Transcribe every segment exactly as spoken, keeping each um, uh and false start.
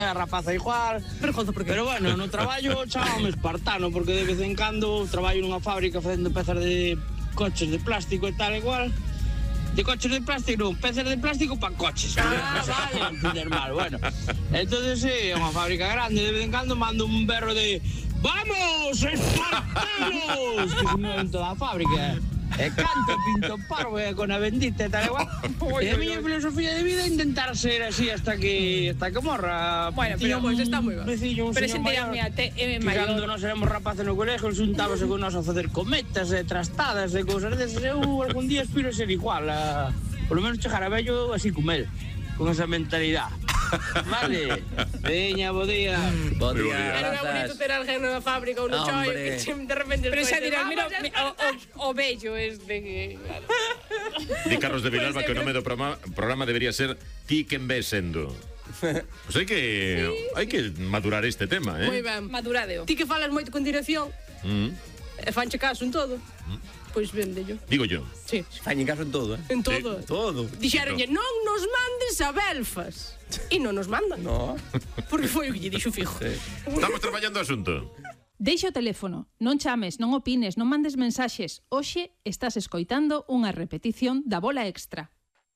a rapaza igual. Pero, joder, por que? Pero bueno, no traballo chamame espartano, porque de vez en cando traballo nunha fábrica facendo pezas de coches de plástico e tal igual. De coches de plástico, non, peces de plástico para coches. Ah, vale. Entender mal, bueno. Entonces, sí, é unha fábrica grande, de vez en cando mando un berro de ¡vamos, espartanos! Que se mueve en toda a fábrica. E canto, pinto parvo, e con a bendita e tal igual. E a miña filosofía de vida é intentar ser así hasta que hasta que morra. Bueno, pero pois pues, está moi ben. Vecillo, un pero señor xente, maior, te, é que maior. cando nos éramos rapaces no colegio, xuntábase con nós a facer cometas e trastadas e cousas desas. Eu algún día aspiro a ser igual, a, por lo menos chegar a vello así como él, con esa mentalidad. Vale, veña, bo día. Bo día, Era bonito ter alguén na fábrica ou no choio que de repente... Pero xa dirás, mira, o, o, o bello este que... Di Carlos de Vilalba que o nome do programa, programa debería ser Ti quen ves sendo. Pois hai que sí, hai que madurar este tema, eh? Moi ben, maduradeo. Ti que falas moito con dirección, mm. e fanche caso en todo. Mm. Pois ben, dello. Digo yo. Sí. Fañen caso en todo, eh? En todo. Sí, todo. Dixeronlle, non nos mandes a Belfast. E non nos mandan. No. Porque foi o que lle dixo fijo. Sí. Estamos traballando o asunto. Deixa o teléfono, non chames, non opines, non mandes mensaxes. Hoxe estás escoitando unha repetición da Bola Extra.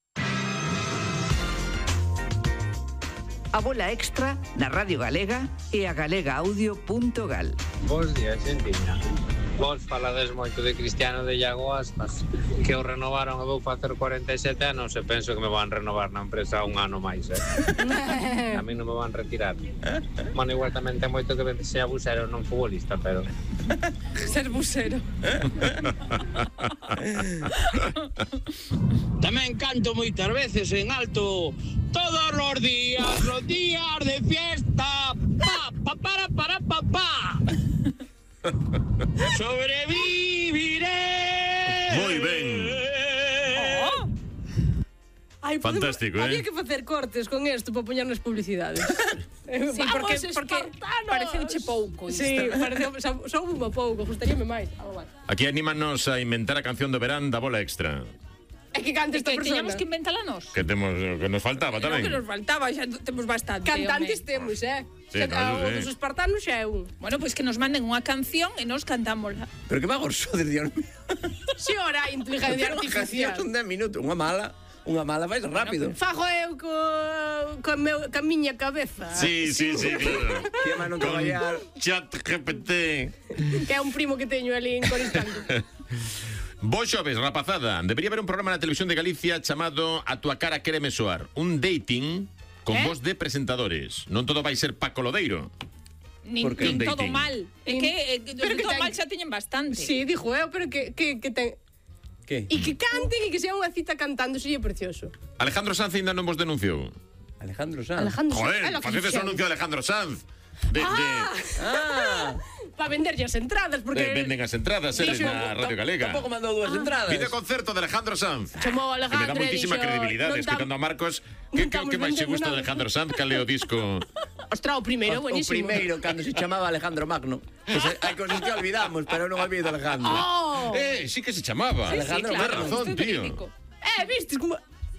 A Bola Extra na Radio Galega e a galega audio punto gal. Bos días, xentiña. Vos falades moito de Cristiano de Iago Aspas, que o renovaron e vou facer cuarenta e sete anos e penso que me van renovar na empresa un ano máis, eh? A mí non me van retirar. Bueno, igual tamén ten moito que ver se a busero non futbolista, pero... Ser busero. Tamén canto moitas veces en alto todos los días, los días de fiesta. Pa, pa, para, para, pa, pa. Sobreviviré. Moi ben. Oh. Ay, fantástico, podemos, eh. Había que facer cortes con esto para poñer nas publicidades. Sí, porque, porque pareceuche pouco. Sí, pareceu, só un pouco, gustaríame máis. Aquí anímanos a inventar a canción do verán da Bola Extra. É que cante esta persona. Teñamos que inventala nós. Que temos que nos faltaba tamén. Non que nos faltaba, xa temos bastante. Cantantes home. Temos, eh. Sí, xa, claro, o sí. dos espartanos xa é un. Bueno, pois pues que nos manden unha canción e nos cantámosla. Pero que vagos sodes, Dios mío. Si ora inteligencia artificial. Son dez minutos, unha mala. Unha mala vais rápido. Bueno, fago eu co, co, meu, co miña cabeza. Sí, sí, sí, claro. Que máis non traballar. Chat G P T. Que é un primo que teño ali en Coristando. Vos xoves, rapazada, debería haber un programa na televisión de Galicia chamado A tua cara quéreme soar. Un dating con ¿Eh? voz de presentadores. Non todo vai ser Paco Lodeiro. Nin, nin todo mal. É que, é, pero que todo ten... mal xa teñen bastante. Sí, dixo eu, pero que, que, que ten... Que? E que canten e que sea unha cita cantando, sería precioso. Alejandro Sanz ainda non vos denunciou. Alejandro Sanz. Alejandro Joder, Sanz. facedes o anuncio de Alejandro Sanz. De, ah, de... ah. Para venderlle as entradas, porque... De, venden as entradas, eles na Radio Galega. Tampouco mandou dúas ah. entradas. Video concerto de Alejandro Sanz. Chamou a Alejandro. Que me dá moitísima credibilidade, escutando a Marcos. Que, que, que máis se gusta de Alejandro Sanz? Cal é o disco? Ostras, o primeiro, o, buenísimo. O primeiro, cando se chamaba Alejandro Magno. Pues hai cosas que olvidamos, pero non olvido Alejandro. Oh. Eh, sí que se chamaba. Sí, Alejandro sí, claro, Magno. razón, tío. Eh, vistes como...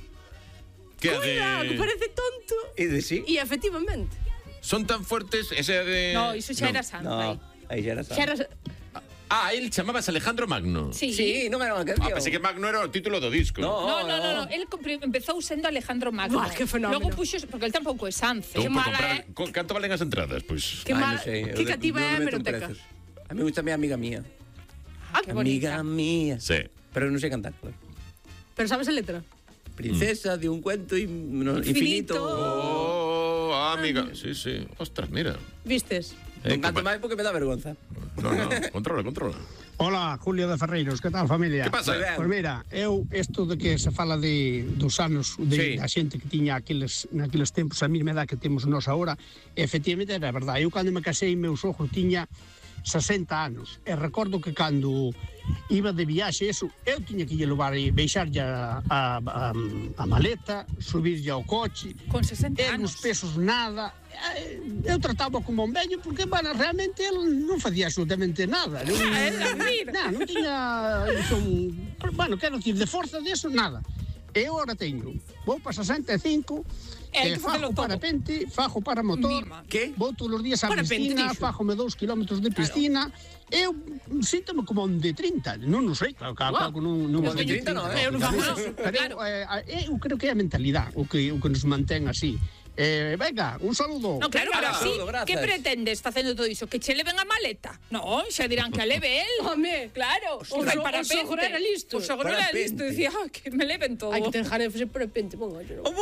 Que Cuida, de... que parece tonto. E de sí? E efectivamente. Son tan fuertes, ese de... No, iso xa era Sanz. No, aí xa era Sanz. Xa era... Ah, él chamabas Alejandro Magno. Sí, sí, non era unha canción. Ah, pensé que Magno era o título do disco. No, No, no, no, no. Él empezou sendo Alejandro Magno. Buah, que fenómeno. Logo puxo, porque él tampouco é Sanz. Tú, Que por mala comprar, é. co- canto valen as entradas? Pois... Que Ai, mal, non sei, que eu cativa non é a meto en hemeroteca. prezos. A mí me gusta a mi amiga mía. Ah, que bonita. Amiga mía. Sí. Pero non sei cantar, claro. Pero sabes a letra? Princesa de un cuento in- no, infinito. Infinito. Oh, amiga. Sí, sí. Ostras, mira. Vistes? Non Eh, canto compa- máis porque me dá vergonza. No, no, controla, controla. Hola, Julio de Ferreiros, que tal, familia? Que pasa? Moi ben. Pois mira, eu, isto de que se fala de dos anos de Sí. a xente que tiña aqueles, naqueles tempos, a mesma edad que temos nós agora, efectivamente era verdade. Eu cando me casei, meus ojos tiña sesenta anos. E recordo que cando iba de viaxe, eso, eu tiña que lle levar e beixarlle a, a, a, a maleta, subirlle ao coche, Con sesenta e anos. nos pesos nada. Eu trataba como un vello porque, bueno, realmente ele non facía absolutamente nada. Non, non, non tiña, son, bueno, quero dicir, de forza de eso, nada. E eu agora teño, vou para sesenta e cinco hai Eh, que facelo fajo todo. parapente, fajo para motor, Mima. Que? vou todos os días á Parapente, piscina, dixo. fájome dous kilómetros de piscina, eu síntome como un de trinta, non non sei, claro, claro, claro, non, non Como sei de trinta, non, eh? Eu non fago nada, Pero claro. eh, eu creo que é a mentalidade o que, o que nos mantén así. Eh, venga, un saludo. No, claro, Claro, ahora sí. gracias. Que pretendes facendo todo iso? Que che leven a maleta? No, xa dirán que a leve el. Home, claro. O, so- para o sogro era listo. O sogro era Parapente. listo. Dicía, ah, que me leven todo. Hai que ter jare de facer parapente, bon, yo non.